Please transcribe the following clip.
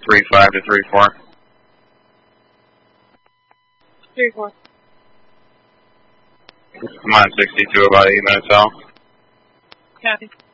35 to 34. 34. I'm on 62, about 8 minutes out. Copy.